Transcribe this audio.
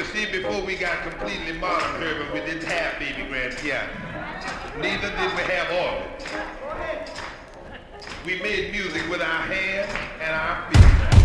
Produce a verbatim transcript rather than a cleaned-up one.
see, before we got completely modern, Herbert, we didn't have baby grand piano. Neither did we have organs. We made music with our hands and our feet.